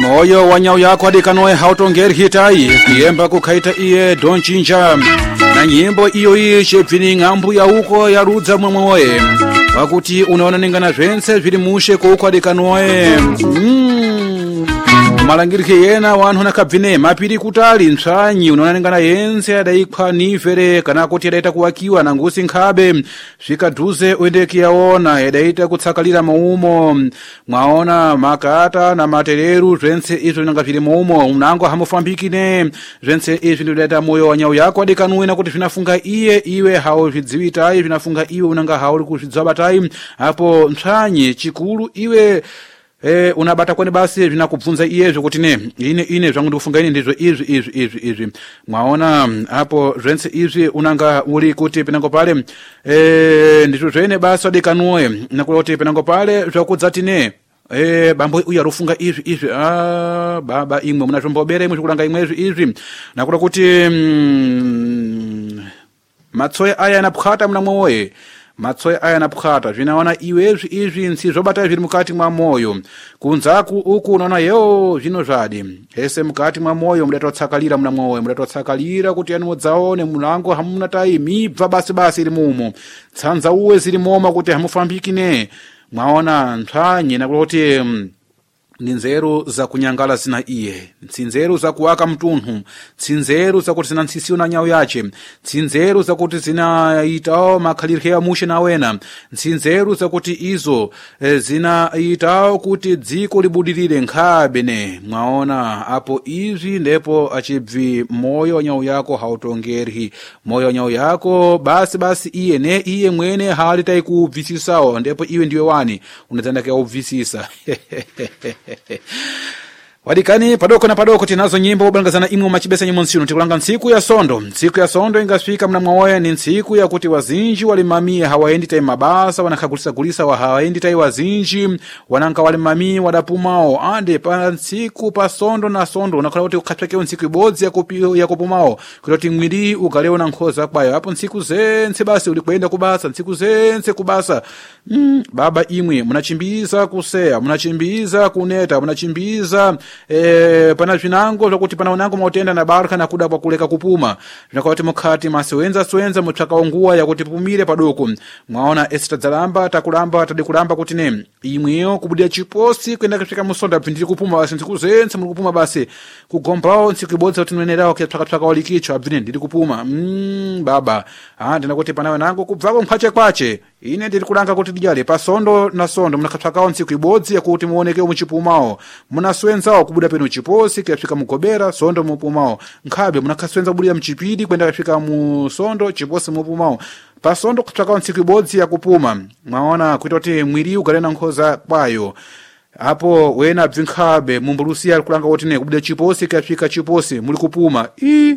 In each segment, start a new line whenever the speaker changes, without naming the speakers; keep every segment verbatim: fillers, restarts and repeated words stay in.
moyo wa nyau yako adikanoe hautongeri hitai kuyemba kukaita iye donchinja na nyimbo iyo iyi chepfini ng'ambu ya uko ya rudza mwemoe wakuti unaona ningana zvense zviri mushe kuuko adikanoe mm. malangirike yena wanhu nakabvine mapiri kutali ntsvanyi unaona ningana yense adaikwa nifere kana kuti adaita kuwakiwa na ngusi nkhabe zvikadhuze uendeki yaona adaita kutsakalira maumo mwaona makata na matereru zvense izvo nanga zviri maumo unango hamufambikine zvense izvi ndinodaita moyo wa nyau yako adikanuina kuti zvinafunga iye iwe hao zvidzivitai zvinafunga iwe unanga hao uri kuzvidzabatai hapo ntsvanyi chikulu iwe Eh unabata kwene basi vinakubvunza iyezvo kuti ne ine ine zvangu ndikufunga ine ndizvo izvi izvi izvi izvi mwaona hapo zvense izvi unanga uri kuti penango pale eh ndizvo zvene basi adikanuwe nakuloti penango pale zvakudzati ne Eh bambo uya rufunga izvi izvi ah baba imwe muna zvombobere imwe zvikulanga imwe izvi izvi nakuti kuti mm, matsoya aya naphata muna mwoyo matsoya aya naphata zvinaona iwezvi izvi nsi zvobata zviri mukati mwa moyo kunzaku uku unaona yo zvino zvadi ese mukati mwa moyo mudatotsakalira muna mwoyo mudatotsakalira kuti yani mudzaone mulango hamuna tai mibva basi basi iri mumo tsanza uwe ziri moma kuti hamufambikine mwaona ntsvanyi nakuti um, ninzeru za kunyangala zina iye nzinzeru za kuwaka mtunhu nzinzeru za kuti zina nsisiyo na nyau yache nzinzeru za kuti zina itao makhalirike ya mushe na wena nzinzeru za kuti izo e, zina itao kuti dziko libudirire nkhabe ne mwaona hapo izvi ndepo achibvi moyo wa nyau yako hautongeri moyo wa nyau yako basi basi iye ne iye mwene halitai kubvisisao ndepo iwe ndiwe wani unadzandaka ubvisisa wadikani padoko na padoko tinazo nyimbo ubalangazana imwe machibesa nyimbo nsino tikulanga nsiku ya sondo nsiku ya sondo ingasfika mna mwaoya ni nsiku ya kuti wazinji walimamie hawaendi tai mabasa wanakagulisa gulisa wa hawaendi tai wazinji wananka walimamie wadapumao ande pa nsiku pa sondo na sondo unakala kuti ukatwekeo nsiku ibodzi ya, kupi, ya kupumao kuti mwiri ugaleo na nkhoza kwayo hapo nsiku zense basi ulikwenda kubasa nsiku zense kubasa mm, baba imwe munachimbiza kusea munachimbiza kuneta munachimbiza Eh pana zvinango zvakuti pana unango mautenda na baraka na kuda kwa kuleka kupuma zvinakati mukati masewenza swenza mutsvaka nguwa yakuti pumire padoko mwaona Esther dzalamba takulamba tadi kulamba kuti ne imweyo kubudia chiposi kwenda kusvika musonda bvindiri kupuma basi ndikuzense muri kupuma basi kugombao nsikibodza kuti nwenerawo kutsvaka tsvaka walikicho abvine ndiri kupuma mm baba ah ndinakuti pana wanango kubvako mphache kwache ine ndiri kulanga kuti dijale pasondo na sondo munakatsvakawo nsiku ibodzi yakuti muoneke muchipumao munaswenzawo kubuda peno chiposi kuyafika mugobera sondo mupumao nkhabe munakaswenza kubudia mchipidi kwenda kufika mu sondo chiposi mupumao pasondo kutsvakawo nsiku ibodzi yakupuma mwaona kuti kuti mwiri ugale na nkhoza kwayo hapo wena bvinkhabe mumbulusi ari kulanga kuti ne kubuda chiposi kuyafika chiposi muri kupuma i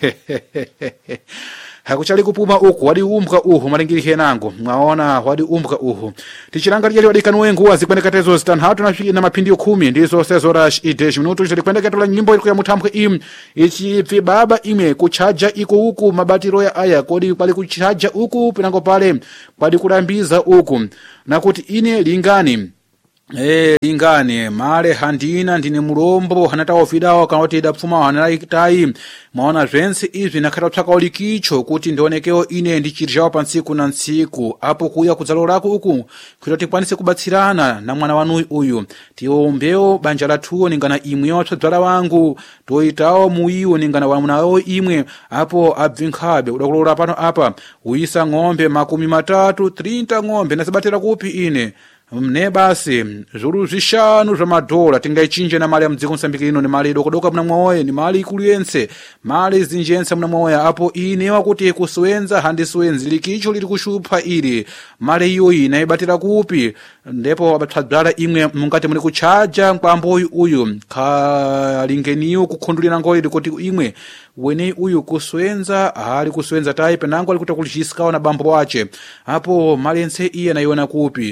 hakuchali kupuma uku wadi umbwa uhu malingirike nango mwaona wadi umbwa uhu tichirangalia wadi kanwengu wazikwendekatezo zitanhatu na na mapindio kumi ndizo sezorash idesh minutu chilikwendeketola nyimbo iliku ya mutambwe im ichi baba ime kuchaja iko uku mabatiro ya aya kodi pali kuchaja uku pinango pale pali kurambiza uku na kuti ine lingani Eh lingane male handina ndine mulombo hanatawo fidawo kana kuti idapfuma hanaitai maona zvense izvi nakata kutsvaka ulikicho kuti ndionekeo ine ndichirjawo pa ntsiku na ntsiku apo kuya kudzalo lako uku kuti tikwanise kubatsirana na mwana wanu uyu tiombeo banja lathuo ningana imwe watsvadzala wangu toitawo muiwo ningana wamunawo imwe apo abvinkhabe udakulola pano apa uisa ng'ombe makumi matatu thirty ng'ombe nazibatira kupi ine mne basi zuru zishanu za madola tingaichinje na mali ya mdziko Msambiki ino ni mali dokodoka mna mwaoye ni mali ikuluyense mali zinjense mna mwaoye hapo ine wakuti kuswenza handi swenzi likicho liri kushupha ili mali hiyo ina ibatira kupi ndipo wabatadzala imwe mungati muli kuchaja mkwamboyu uyu kalingeniyo kukhundulira ngoyi kuti imwe wene uyu kuswenza hali kuswenza tai penango alikuta kulishiskawa na bambo wache hapo mali ense iye naiona kupi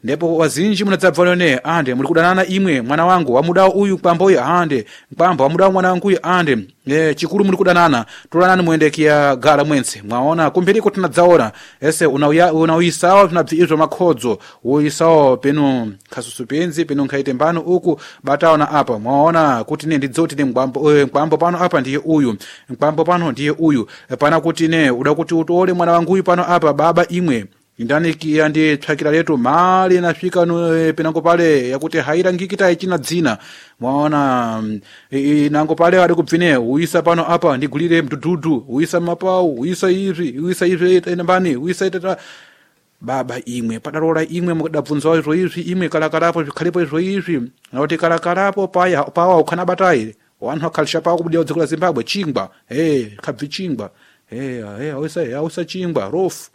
ndipo wazinji munadzabvalone ande muri kudanana imwe mwana wangu wamudawo uyu mpambo uyu ande mpambo wamudawo mwana wangu uyu ande e, chikulu muri kudanana tulanani muendekia gala mwense mwaona kumbiriko tunadzaona ese unauyisawo una tunabviizwa makhodzo uyisawo penu khasusupenzi penu nkhaite mbano uku bataona apa mwaona kuti ne ndidzoti ne mkwambo e, mkwambo pano apa ndiye uyu mkwambo pano ndiye uyu e, pana kuti ne uda kuti utole mwana wangu uyu pano apa baba imwe indani kia ndi tsakira letu mali nafika no penango pale yakuti haira ngikita ichina dzina mwaona e, nango pale ali kubvine uisa pano apa ndigulire mdududu uisa mapau uisa ivi uisa ivi enambani uisa itata baba imwe padarola imwe mukadabvunzawo izvo izvi imwe kalakalapo zvikhalipo izvo izvi noti kalakalapo paya pawa ukhana bataire wanhu akhalisha pawo kubudia dziko la Zimbabwe chingwa eh khabvi chingwa eh eh awisa awisa chingwa rofu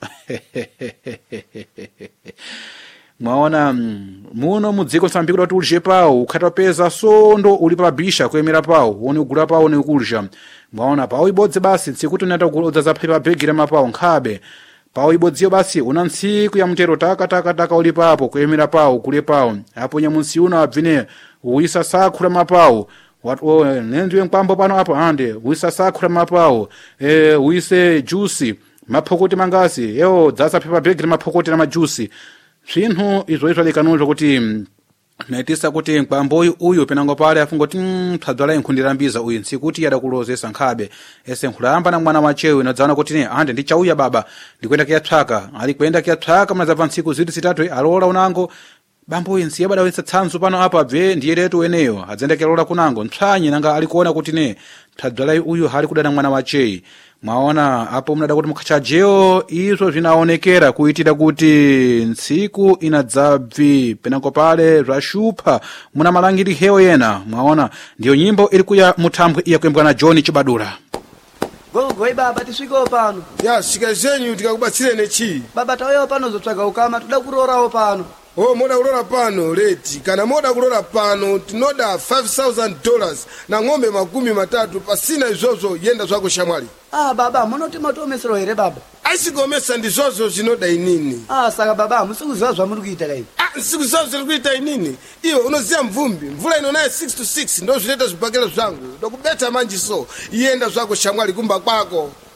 mwaona muno mudziko sambiko kuti ulije pawo ukhatapeza sondo uli pabisha kuemera pawo uone ugula pawo ne kulja mwaona pawo ibodze basi tsikuti unata kudza zaphepa bhegi la mapawo nkhabe pawo ibodziyo basi una ntsiku ya mtero taka taka taka uli papo kuemera pawo kule pawo apo nyamunsi una wabvine uisa sakhula mapawo watu nenziwe mkwambo pano apo ande uisa sakhula mapawo e uise juice maphokoti mangasi yo dzasa phepa bhegi la maphokoti na majuice zvinhu izvo izvo likanuzvo kuti naitisa kuti mkwambo uyu penango pale afungoti mphadzala inkhundirambiza uyu nsikuti yada kulozesa nkhabe ese nkhulamba na mwana wachewe nadzana kuti ne ande ndichauya baba ndikwenda kiyatsaka ali kwenda kiyatsaka mnazabva ntsiku ziti zitatu alola unango bambo uyu nsiye bada wensa tsanzu pano apa bve ndiye letu weneyo adzendekelola kunango ntswanyi nanga ali kuona kuti ne mphadzala uyu hali kudana mwana wachewe mwaona apo mnada kuti mukachajeo izvo zvinaonekera kuitira kuti ntsiku inadzabvi penako pale zvashupha muna malangiri hewo yena mwaona ndiyo nyimbo iri kuya muthambwe iya kuimbwa na John Chibadura.
Gogoi baba tiswiko pano.
Ya shika zenyu tikakubatsirene chi.
Baba taweyo pano zotsvaga ukama tuda kurorawo pano.
Oh moda kulora pano leti kana moda kulora pano tinoda five thousand dollars na ng'ombe makumi matatu pasina izozo yenda zvako shamwali.
Ah baba munoti matomesero here baba.
Aisigomesa ndizozo zinoda inini.
Ah saka baba musikuziva zvamuri kuita kai.
Ah sikuziva zviri kuita inini. Iwe unoziya mvumbi mvula inonaye six to six ndo zvileta zvibhakela zvangu ndokubeta manji so yenda zvako shamwali kumba kwako.